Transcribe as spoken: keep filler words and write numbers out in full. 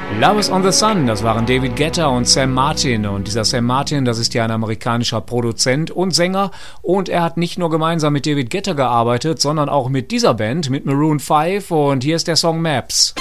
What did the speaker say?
Love is on the Sun, das waren David Guetta und Sam Martin. Und dieser Sam Martin, das ist ja ein amerikanischer Produzent und Sänger. Und er hat nicht nur gemeinsam mit David Guetta gearbeitet, sondern auch mit dieser Band, mit Maroon five. Und hier ist der Song Maps.